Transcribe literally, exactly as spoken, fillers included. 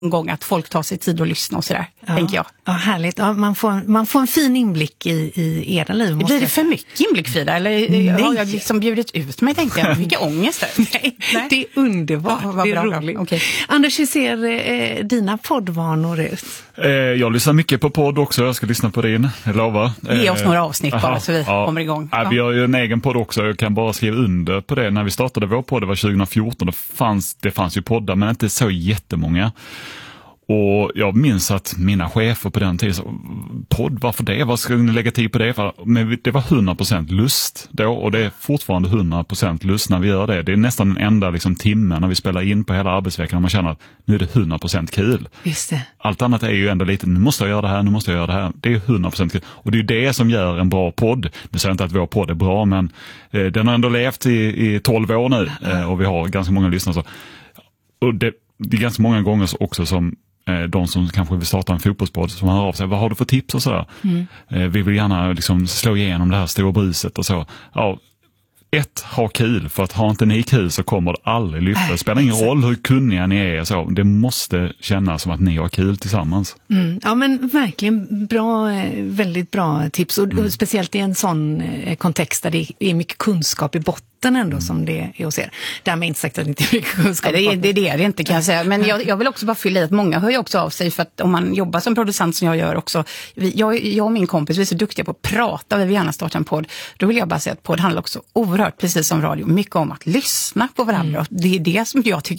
gång att folk tar sig tid att lyssna och sådär, ja. tänker jag. Ja, härligt. Ja, man, får, man får en fin inblick i, i era liv. Blir det för mycket inblick, Frida? Eller Nej. har jag liksom bjudit ut mig, tänkte jag. Vilken ångest det. Nej, Nej, det är underbart. Ja, vad det är bra, roligt. bra. Okay. Anders, hur ser eh, dina poddvanor ut? Eh, jag lyssnar mycket på podd också. Jag ska lyssna på din, jag lovar. Ge oss några avsnitt aha, bara så vi ja. kommer igång. Ja. Vi har ju en egen podd också. Jag kan bara skriva under på det. När vi startade vår podd, det var tjugo fjorton, då fanns, det fanns ju poddar men inte så jättemånga. Och jag minns att mina chefer på den tiden sa, podd, varför det? Vad ska ni lägga tid på det? För, men det var hundra procent lust då, och det är fortfarande hundra procent lust när vi gör det. Det är nästan den enda liksom, timmen när vi spelar in på hela arbetsveckan och man känner att nu är det hundra procent kul. Just det. Allt annat är ju ändå lite, nu måste jag göra det här, nu måste jag göra det här. Det är hundra procent kul. Och det är det som gör en bra podd. Nu säger jag inte att vår podd är bra, men eh, den har ändå levt i, i tolv år nu eh, och vi har ganska många lyssnare. Så. Och det, det är ganska många gånger också som de som kanske vill starta en fotbollspodd som hör av sig, vad har du för tips och sådär. Mm. Vi vill gärna liksom slå igenom det här stora bruset och så. Ja, ett, ha kul, för att har inte ni kul så kommer det aldrig lyfta. Det spelar ingen roll hur kunniga ni är och så. Det måste kännas som att ni har kul tillsammans. Mm. Ja, men verkligen bra, väldigt bra tips. Och mm. speciellt i en sån kontext där det är mycket kunskap i botten ändå mm. som det är hos er. Därmed inte sagt att det inte är mycket kunskap. Nej, det, är, det är det inte, kan jag säga. Men jag, jag vill också bara fylla i att många hör ju också av sig, för att om man jobbar som producent som jag gör också. Vi, jag, jag och min kompis, vi är så duktiga på att prata och vi vill gärna starta en podd. Då vill jag bara säga att podd handlar också oerhört, precis som radio, mycket om att lyssna på varandra. Mm. Det är det som jag tycker